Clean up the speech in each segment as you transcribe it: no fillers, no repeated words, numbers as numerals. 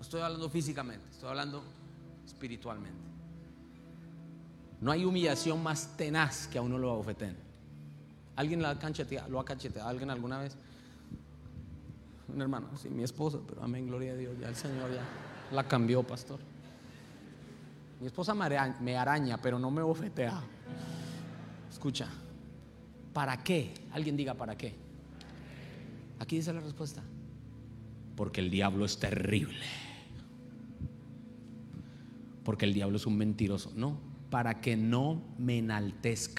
estoy hablando físicamente, estoy hablando espiritualmente. No hay humillación más tenaz que a uno lo abofeteen. ¿Alguien lo ha cacheteado a alguien alguna vez? Un hermano, sí, mi esposa, pero amén, gloria a Dios, ya el Señor ya la cambió, pastor. Mi esposa me araña, pero no me bofetea. Escucha, ¿para qué? Alguien diga ¿para qué? Aquí dice la respuesta: porque el diablo es terrible. Porque el diablo es un mentiroso. No, para que no me enaltezca.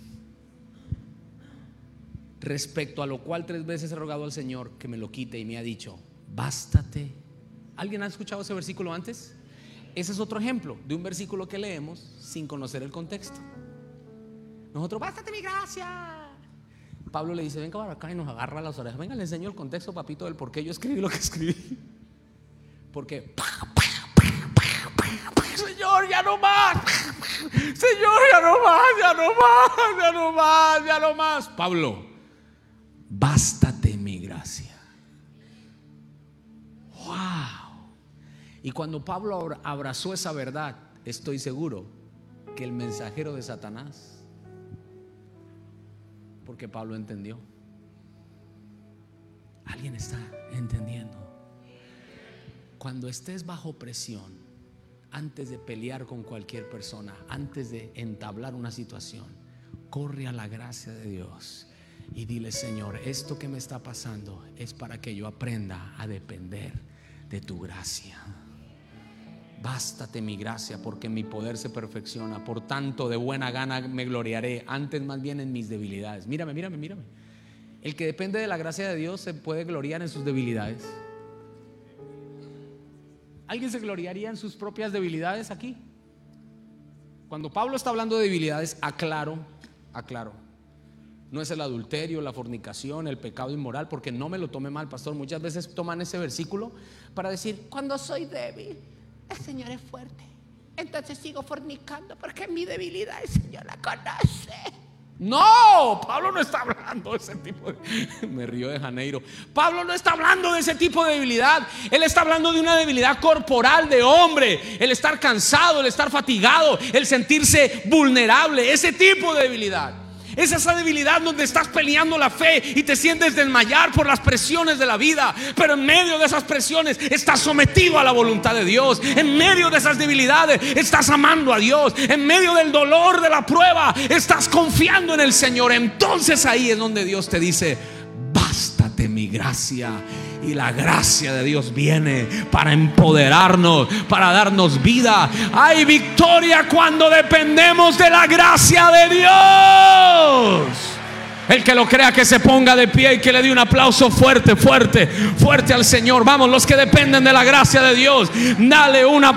Respecto a lo cual 3 veces he rogado al Señor que me lo quite, y me ha dicho: bástate. ¿Alguien ha escuchado ese versículo antes? Ese es otro ejemplo de un versículo que leemos sin conocer el contexto. Nosotros: bástate mi gracia. Pablo le dice: venga para acá, y nos agarra las orejas. Venga, le enseño el contexto, papito, del por qué yo escribí lo que escribí. Porque Señor, ya no más. Señor, ya no más, ya no más, ya no más, ya no más. Pablo: bástate mi gracia. Wow. Y cuando Pablo abrazó esa verdad, estoy seguro que el mensajero de Satanás, porque Pablo entendió. ¿Alguien está entendiendo? Cuando estés bajo presión, antes de pelear con cualquier persona, antes de entablar una situación, corre a la gracia de Dios y dile: Señor, esto que me está pasando es para que yo aprenda a depender de tu gracia. Bástate mi gracia, porque mi poder se perfecciona. Por tanto, de buena gana me gloriaré, antes más bien en mis debilidades. Mírame. El que depende de la gracia de Dios se puede gloriar en sus debilidades. ¿Alguien se gloriaría en sus propias debilidades aquí? Cuando Pablo está hablando de debilidades, aclaro, no es el adulterio, la fornicación, el pecado inmoral, porque no me lo tome mal, pastor. Muchas veces toman ese versículo para decir: cuando soy débil, el Señor es fuerte, entonces sigo fornicando porque mi debilidad el Señor la conoce. No, Pablo no está hablando de ese tipo de... Me río de Janeiro. Pablo no está hablando de ese tipo de debilidad. Él está hablando de una debilidad corporal de hombre. El estar cansado, el estar fatigado, el sentirse vulnerable. Ese tipo de debilidad. Es esa debilidad donde estás peleando la fe y te sientes desmayar por las presiones de la vida, pero en medio de esas presiones estás sometido a la voluntad de Dios. En medio de esas debilidades estás amando a Dios. En medio del dolor de la prueba estás confiando en el Señor. Entonces ahí es donde Dios te dice: bástate mi gracia. Y la gracia de Dios viene para empoderarnos, para darnos vida. Hay victoria cuando dependemos de la gracia de Dios. El que lo crea, que se ponga de pie y que le dé un aplauso fuerte al Señor. Vamos, los que dependen de la gracia de Dios, dale una